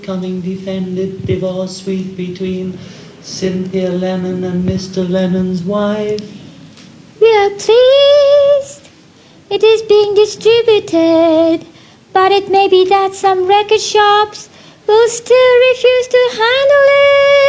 Coming defended divorce suite between Cynthia Lennon and Mr. Lennon's wife. We are pleased it is being distributed, but it may be that some record shops will still refuse to handle it.